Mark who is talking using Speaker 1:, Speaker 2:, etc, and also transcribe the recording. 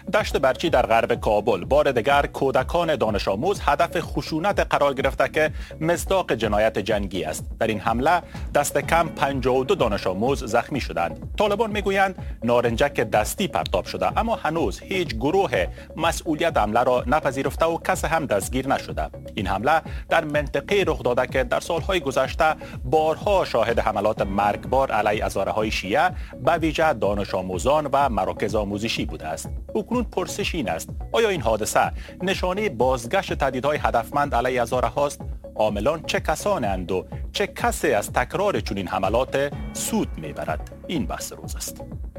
Speaker 1: دشت برچی در غرب کابل بار دیگر کودکان دانش آموز هدف خشونت قرار گرفته که مصداق جنایت جنگی است. در این حمله دست کم 52 دانش آموز زخمی شدند. طالبان میگویند نارنجک دستی پرتاب شده، اما هنوز هیچ گروه مسئولیت حمله را نپذیرفته و کس هم دستگیر نشده. این حمله در منطقه رخ داده که در سالهای گذشته بارها شاهد حملات مرگبار علیه هزاره‌های شیعه به ویژه دانش آموزان و مراکز آموزشی بوده است. اکنون پرسش این است: آیا این حادثه نشانه بازگشت تهدیدهای هدفمند علیه هزاره هاست؟ عاملان چه کسانند و چه کسی از تکرار چنین حملات سود میبرد؟ این بحث روز است.